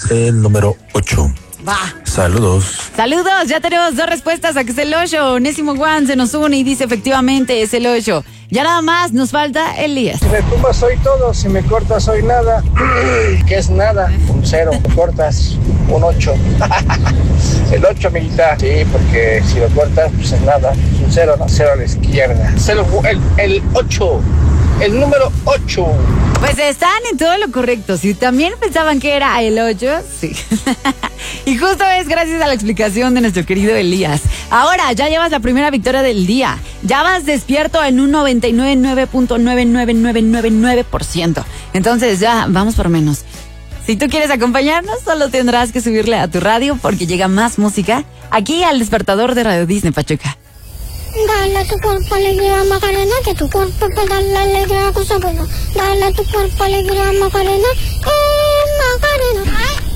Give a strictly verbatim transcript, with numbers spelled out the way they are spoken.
el número ocho. Va. Saludos. Saludos, ya tenemos dos respuestas a que es el ocho. Onésimo Juan se nos une y dice efectivamente es el ocho. Ya nada más nos falta Elías. Si me tumbas soy todo, si me cortas soy nada. ¿Qué es nada? Un cero. Me cortas un ocho. El ocho, amiguita. Sí, porque si lo cortas, pues es nada. Es un cero, no, cero a la izquierda. Cero, el, el ocho. El número ocho. Pues están en todo lo correcto. Si también pensaban que era el ocho, sí. Y justo es gracias a la explicación de nuestro querido Elías. Ahora ya llevas la primera victoria del día. Ya vas despierto en un noventa y nueve punto nueve punto nueve nueve nueve nueve nueve por ciento. Entonces ya vamos por menos. Si tú quieres acompañarnos, solo tendrás que subirle a tu radio porque llega más música aquí al despertador de Radio Disney Pachuca. Dale a tu cuerpo alegría, Macarena, que tu cuerpo para darle alegría, cosa buena. Dale a tu cuerpo alegría, Macarena, eh, Macarena.